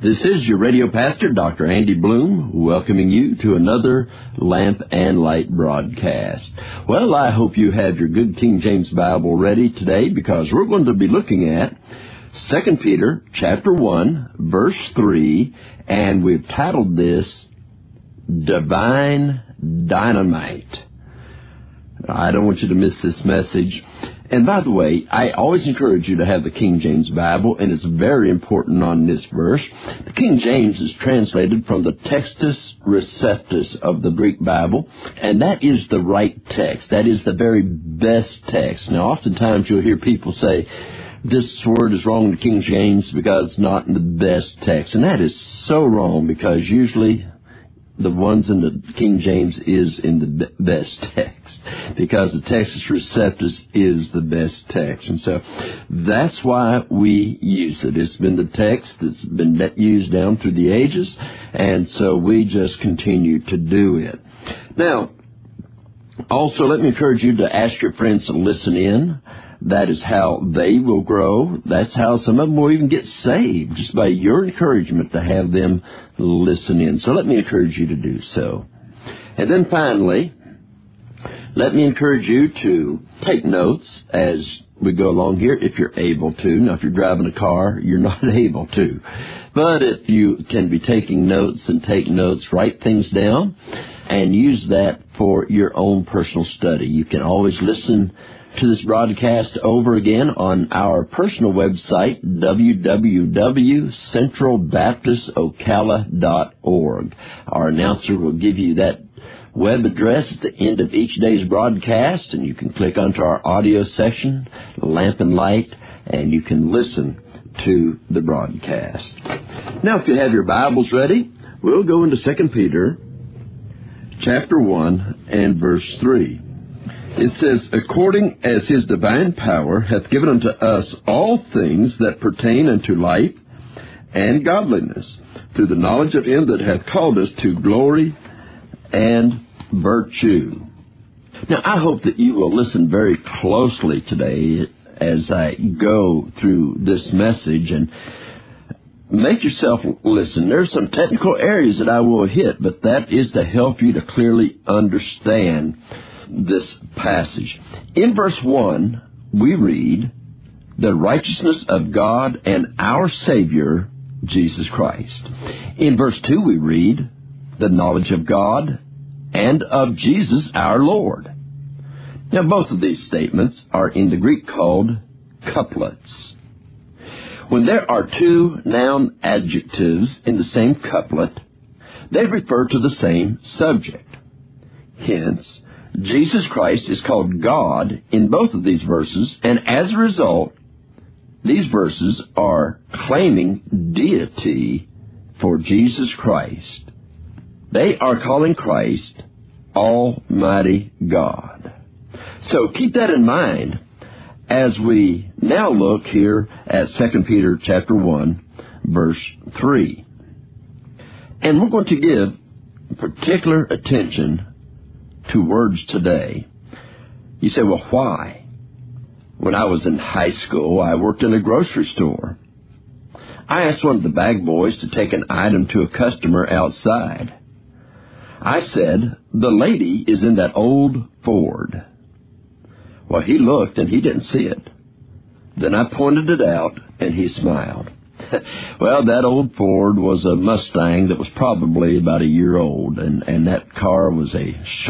This is your radio pastor, Dr. Andy Bloom, welcoming you to another Lamp and Light broadcast. Well, I hope you have your good King James Bible ready today, because we're going to be looking at 2 Peter chapter 1, verse 3, and we've titled this Divine Dynamite. I don't want you to miss this message. And by the way, I always encourage you to have the King James Bible, and it's very important on this verse. The King James is translated from the Textus Receptus of the Greek Bible, and that is the right text. That is the very best text. Now, oftentimes you'll hear people say, this word is wrong in the King James because it's not in the best text. And that is so wrong, because usually the ones in the King James is in the best text, because the Textus Receptus is the best text. And so that's why we use it. It's been the text that's been used down through the ages, and so we just continue to do it. Now, also let me encourage you to ask your friends to listen in. That is how they will grow. That's how some of them will even get saved, just by your encouragement to have them listen in. So let me encourage you to do so. And then finally, let me encourage you to take notes as we go along here, if you're able to. Now, if you're driving a car, you're not able to. But if you can be taking notes, and take notes, write things down, and use that for your own personal study. You can always listen to this broadcast over again on our personal website, www.centralbaptistocala.org. Our announcer will give you that web address at the end of each day's broadcast, and you can click onto our audio section, Lamp and Light, and you can listen to the broadcast. Now, if you have your Bibles ready, we'll go into 2 Peter chapter 1 and verse 3. It says, according as his divine power hath given unto us all things that pertain unto life and godliness, through the knowledge of him that hath called us to glory and virtue. Now, I hope that you will listen very closely today as I go through this message, and make yourself listen. There's some technical areas that I will hit, but that is to help you to clearly understand this passage. In verse 1, we read, the righteousness of God and our Savior, Jesus Christ. In verse 2, we read, the knowledge of God and of Jesus our Lord. Now, both of these statements are in the Greek called couplets. When there are two noun adjectives in the same couplet, they refer to the same subject. Hence, Jesus Christ is called God in both of these verses, and as a result, these verses are claiming deity for Jesus Christ. They are calling Christ Almighty God. So keep that in mind as we now look here at 2 Peter chapter 1, verse 3. And we're going to give particular attention to words today. You say, well, why? When I was in high school, I worked in a grocery store. I asked one of the bag boys to take an item to a customer outside. I said, the lady is in that old Ford. Well, he looked and he didn't see it. Then I pointed it out and he smiled. Well, that old Ford was a Mustang that was probably about a year old, and that car was a